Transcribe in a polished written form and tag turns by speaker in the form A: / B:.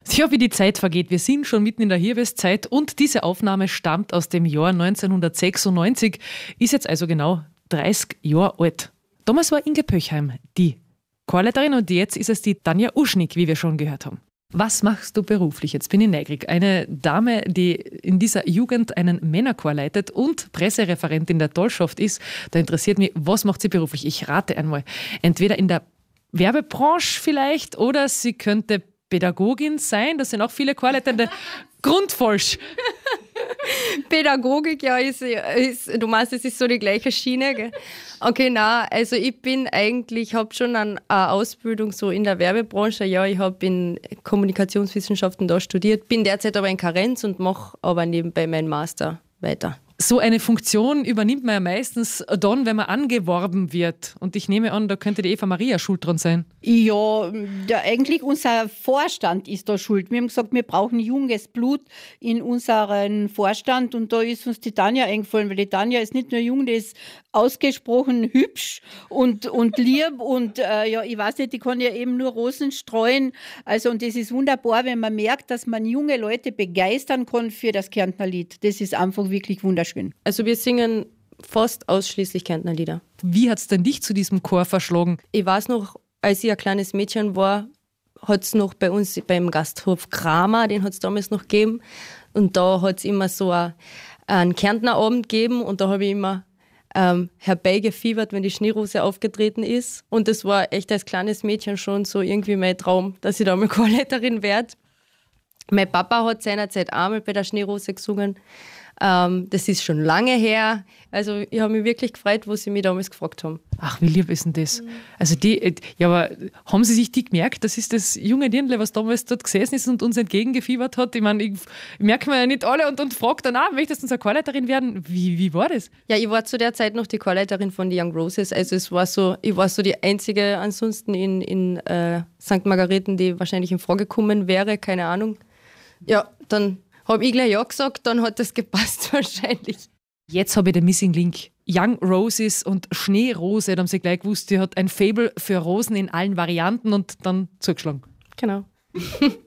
A: Ja, wie die Zeit vergeht. Wir sind schon mitten in der Hirweszeit und diese Aufnahme stammt aus dem Jahr 1996, ist jetzt also genau 30 Jahre alt. Damals war Inge Pöchheim die Chorleiterin und jetzt ist es die Tanja Uschnig, wie wir schon gehört haben. Was machst du beruflich? Jetzt bin ich neugierig. Eine Dame, die in dieser Jugend einen Männerchor leitet und Pressereferentin der Tollschaft ist, da interessiert mich, was macht sie beruflich? Ich rate einmal. Entweder in der Werbebranche vielleicht oder sie könnte Pädagogin sein. Das sind auch viele Chorleitende. Grundfalsch.
B: Pädagogik, ja, du meinst, es ist so die gleiche Schiene, gell? Okay, nein, also ich bin eigentlich, habe schon eine Ausbildung so in der Werbebranche, ja, ich habe in Kommunikationswissenschaften da studiert, bin derzeit aber in Karenz und mache aber nebenbei meinen Master weiter.
A: So eine Funktion übernimmt man ja meistens dann, wenn man angeworben wird. Und ich nehme an, da könnte die Eva Maria schuld dran sein.
C: Ja, eigentlich unser Vorstand ist da schuld. Wir haben gesagt, wir brauchen junges Blut in unseren Vorstand und da ist uns die Tanja eingefallen, weil die Tanja ist nicht nur jung, die ist ausgesprochen hübsch und lieb und ja, ich weiß nicht, die kann ja eben nur Rosen streuen. Also und das ist wunderbar, wenn man merkt, dass man junge Leute begeistern kann für das Kärntner Lied. Das ist einfach wirklich wunderschön.
B: Also wir singen fast ausschließlich Kärntner Lieder.
A: Wie hat es denn dich zu diesem Chor verschlagen?
B: Ich weiß noch, als ich ein kleines Mädchen war, hat es noch bei uns beim Gasthof Kramer, den hat es damals noch gegeben. Und da hat es immer so einen Kärntner Abend gegeben und da habe ich immer herbeigefiebert, wenn die Schneerose aufgetreten ist. Und das war echt als kleines Mädchen schon so irgendwie mein Traum, dass ich da mal Chorleiterin werde. Mein Papa hat seinerzeit einmal bei der Schneerose gesungen. Das ist schon lange her. Also ich habe mich wirklich gefreut, wo sie mich damals gefragt haben.
A: Ach, wie lieb ist denn das? Also ja, aber haben Sie sich die gemerkt? Das ist das junge Dirndl, was damals dort gesessen ist und uns entgegengefiebert hat. Ich meine, ich merke mir ja nicht alle und frage dann auch, möchtest du unsere Chorleiterin werden? Wie war das?
B: Ja, ich war zu der Zeit noch die Chorleiterin von The Young Roses. Also ich war so die einzige ansonsten in St. Margareten, die wahrscheinlich in Frage gekommen wäre, keine Ahnung. Ja, dann habe ich gleich ja gesagt, dann hat das gepasst wahrscheinlich.
A: Jetzt habe ich den Missing Link. Young Roses und Schneerose, da haben sie gleich gewusst, die hat ein Faible für Rosen in allen Varianten und dann zugeschlagen.
B: Genau.